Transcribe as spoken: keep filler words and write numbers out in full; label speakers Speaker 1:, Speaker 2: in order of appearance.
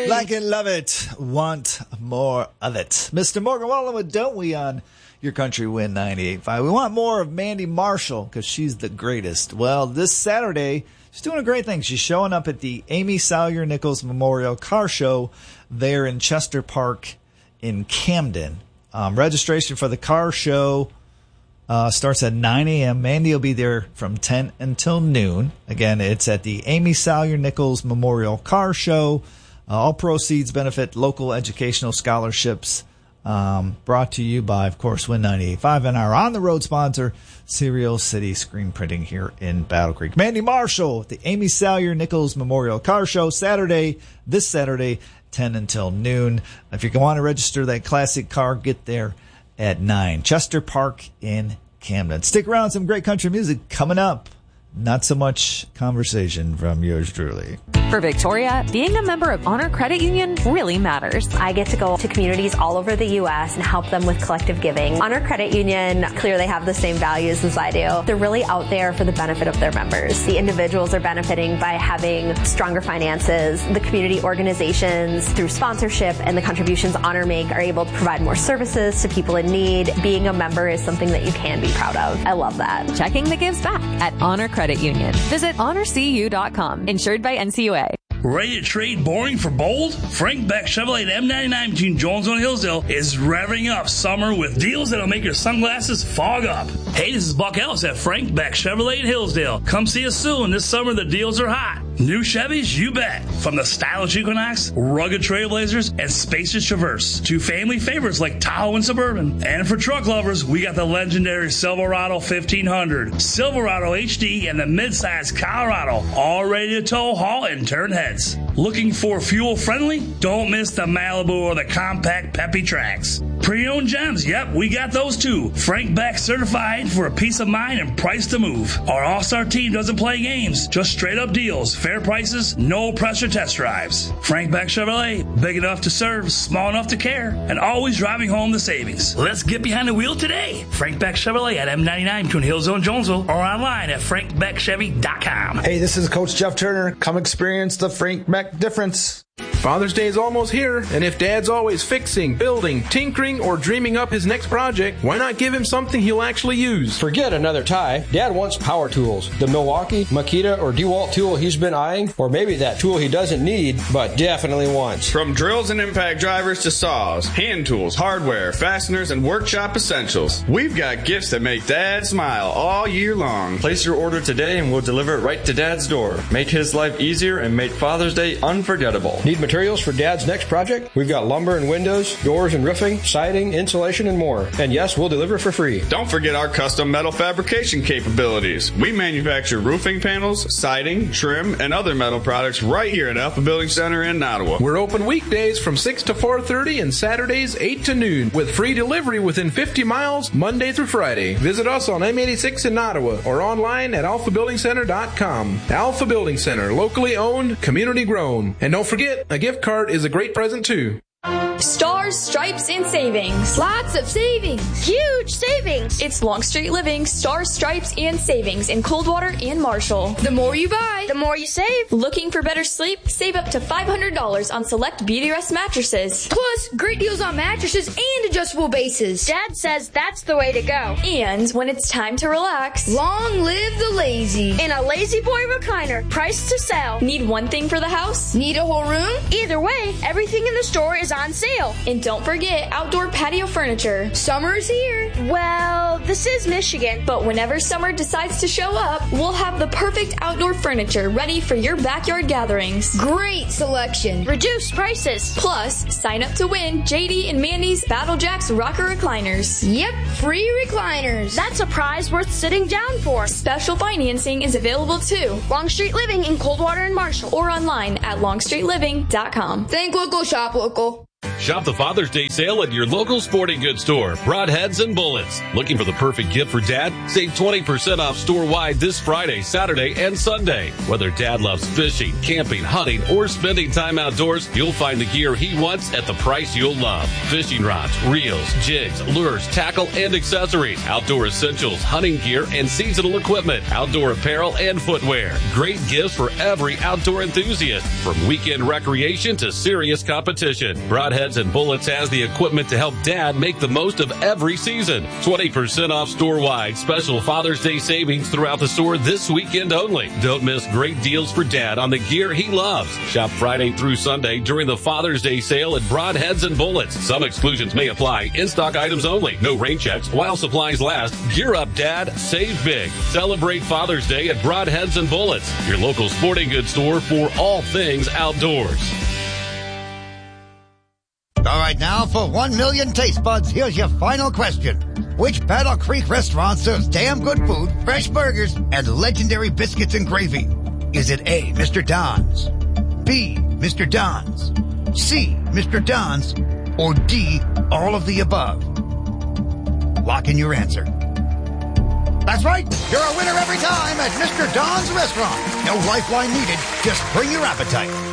Speaker 1: Like it, love it, want more of it. Mister Morgan Wallen with Don't We on Your Country Win ninety-eight point five. We want more of Mandy Marshall because she's the greatest. Well, this Saturday, she's doing a great thing. She's showing up at the Amy Salyer Nichols Memorial Car Show there in Chester Park in Camden. Um, registration for the car show uh, starts at nine a.m. Mandy will be there from ten until noon. Again, it's at the Amy Salyer Nichols Memorial Car Show. Uh, all proceeds benefit local educational scholarships. Um, brought to you by, of course, Win ninety-eight point five and our on-the-road sponsor, Serial City Screen Printing here in Battle Creek. Mandy Marshall, the Amy Salyer Nichols Memorial Car Show, Saturday, this Saturday, ten until noon. If you want to register that classic car, get there at nine. Chester Park in Camden. Stick around, some great country music coming up. Not so much conversation from yours truly.
Speaker 2: For Victoria, being a member of Honor Credit Union really matters.
Speaker 3: I get to go to communities all over the U S and help them with collective giving. Honor Credit Union clearly have the same values as I do. They're really out there for the benefit of their members. The individuals are benefiting by having stronger finances. The community organizations, through sponsorship and the contributions Honor make, are able to provide more services to people in need. Being a member is something that you can be proud of. I love that.
Speaker 2: Checking the gives back at Honor Credit Union. Visit honor c u dot com. Insured by N C U A.
Speaker 4: Ready to trade boring for bold? Frank Beck Chevrolet at M ninety-nine between Jonesville and Hillsdale is revving up summer with deals that'll make your sunglasses fog up. Hey, this is Buck Ellis at Frank Beck Chevrolet in Hillsdale. Come see us soon. This summer the deals are hot. New Chevys? You bet. From the stylish Equinox, rugged Trailblazers, and spacious Traverse to family favorites like Tahoe and Suburban. And for truck lovers, we got the legendary Silverado fifteen hundred, Silverado H D, and the midsize Colorado, all ready to tow, haul, and turn heads. Looking for fuel friendly? Don't miss the Malibu or the compact Peppy Trax. Pre-owned gems, yep, we got those too. Frank Beck certified for a peace of mind and price to move. Our all-star team doesn't play games, just straight up deals, fair prices, no pressure test drives. Frank Beck Chevrolet, big enough to serve, small enough to care, and always driving home the savings. Let's get behind the wheel today. Frank Beck Chevrolet at M ninety-nine between Hillsdale and Jonesville, or online at frank beck chevy dot com.
Speaker 5: Hey, this is Coach Jeff Turner. Come experience the Frank Beck difference.
Speaker 6: Father's Day is almost here, and if Dad's always fixing, building, tinkering, or dreaming up his next project, why not give him something he'll actually use?
Speaker 7: Forget another tie. Dad wants power tools. The Milwaukee, Makita, or DeWalt tool he's been eyeing, or maybe that tool he doesn't need, but definitely wants.
Speaker 8: From drills and impact drivers to saws, hand tools, hardware, fasteners, and workshop essentials, we've got gifts that make Dad smile all year long.
Speaker 9: Place your order today and we'll deliver it right to Dad's door. Make his life easier and make Father's Day unforgettable.
Speaker 7: Need materials for Dad's next project? We've got lumber and windows, doors and roofing, siding, insulation, and more. And yes, we'll deliver for free.
Speaker 8: Don't forget our custom metal fabrication capabilities. We manufacture roofing panels, siding, trim, and other metal products right here at Alpha Building Center in Ottawa.
Speaker 6: We're open weekdays from six to four thirty and Saturdays eight to noon with free delivery within fifty miles Monday through Friday. Visit us on M eighty-six in Ottawa or online at alpha building center dot com. Alpha Building Center, locally owned, community grown. And don't forget, a gift card is a great present too.
Speaker 10: Stars, stripes, and savings.
Speaker 11: Lots of savings. Huge savings.
Speaker 10: It's Longstreet Living, Stars, Stripes, and Savings in Coldwater and Marshall.
Speaker 11: The more you buy, the more you save.
Speaker 10: Looking for better sleep? Save up to five hundred dollars on select Beautyrest mattresses.
Speaker 11: Plus, great deals on mattresses and adjustable bases. Dad says that's the way to go.
Speaker 10: And when it's time to relax,
Speaker 11: long live the lazy. In a Lazy Boy recliner, priced to sell.
Speaker 10: Need one thing for the house?
Speaker 11: Need a whole room? Either way, everything in the store is on sale.
Speaker 10: And don't forget outdoor patio furniture.
Speaker 11: Summer is here. Well, this is Michigan.
Speaker 10: But whenever summer decides to show up, we'll have the perfect outdoor furniture ready for your backyard gatherings.
Speaker 11: Great selection. Reduced prices.
Speaker 10: Plus, sign up to win J D and Mandy's Battle Jacks Rocker Recliners.
Speaker 11: Yep, free recliners. That's a prize worth sitting down for.
Speaker 10: Special financing is available too.
Speaker 11: Longstreet Living in Coldwater and Marshall.
Speaker 10: Or online at longstreet living dot com.
Speaker 11: Think local, shop local.
Speaker 12: Shop the Father's Day sale at your local sporting goods store, Broadheads and Bullets. Looking for the perfect gift for Dad? Save twenty percent off store-wide this Friday, Saturday, and Sunday. Whether Dad loves fishing, camping, hunting, or spending time outdoors, you'll find the gear he wants at the price you'll love. Fishing rods, reels, jigs, lures, tackle, and accessories, outdoor essentials, hunting gear, and seasonal equipment, outdoor apparel, and footwear. Great gifts for every outdoor enthusiast, from weekend recreation to serious competition. Broadheads and Bullets has the equipment to help Dad make the most of every season. twenty percent off store-wide. Special Father's Day savings throughout the store this weekend only. Don't miss great deals for Dad on the gear he loves. Shop Friday through Sunday during the Father's Day sale at Broadheads and Bullets. Some exclusions may apply. In-stock items only. No rain checks while supplies last. Gear up, Dad. Save big. Celebrate Father's Day at Broadheads and Bullets, your local sporting goods store for all things outdoors.
Speaker 13: All right, now for one million taste buds, here's your final question. Which Battle Creek restaurant serves damn good food, fresh burgers, and legendary biscuits and gravy? Is it A, Mister Don's, B, Mister Don's, C, Mister Don's, or D, all of the above? Lock in your answer. That's right. You're a winner every time at Mister Don's Restaurant. No lifeline needed. Just bring your appetite.